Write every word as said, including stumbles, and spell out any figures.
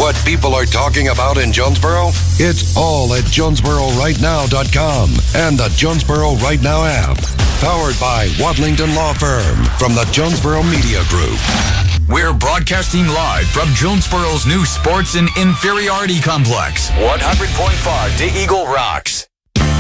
What people are talking about in Jonesboro? It's all at Jonesboro Right Now dot com and the Jonesboro Right Now app. Powered by Wadlington Law Firm from the Jonesboro Media Group. We're broadcasting live from Jonesboro's new Sports and Inferiority Complex. one hundred point five The Eagle Rocks.